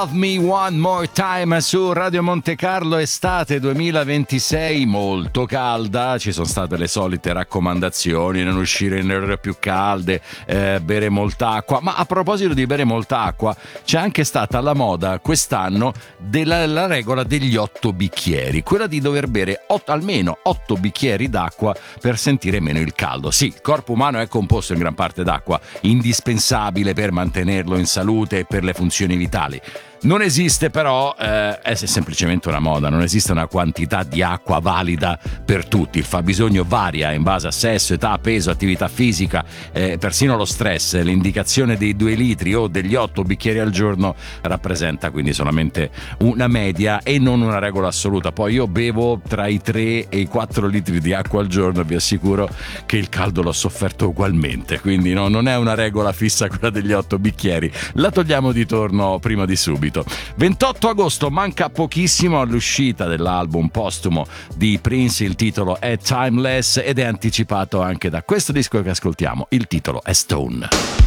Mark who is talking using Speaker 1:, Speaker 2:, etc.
Speaker 1: Love Me One More Time su Radio Monte Carlo, estate 2026 molto calda, ci sono state le solite raccomandazioni: non uscire nelle ore più calde, bere molta acqua. Ma a proposito di bere molta acqua, c'è anche stata la moda quest'anno della regola degli 8 bicchieri, quella di dover bere almeno 8 bicchieri d'acqua per sentire meno il caldo. Sì, il corpo umano è composto in gran parte d'acqua, indispensabile per mantenerlo in salute e per le funzioni vitali. Non esiste però, è semplicemente una moda, non esiste una quantità di acqua valida per tutti. Il fabbisogno varia in base a sesso, età, peso, attività fisica, persino lo stress. L'indicazione dei 2 litri o degli 8 bicchieri al giorno rappresenta quindi solamente una media e non una regola assoluta. Poi io bevo tra i 3 e i 4 litri di acqua al giorno, vi assicuro che il caldo l'ho sofferto ugualmente, quindi no, non è una regola fissa quella degli 8 bicchieri, la togliamo di torno prima di subito. 28 agosto, manca pochissimo all'uscita dell'album postumo di Prince, il titolo è Timeless ed è anticipato anche da questo disco che ascoltiamo, il titolo è Stone.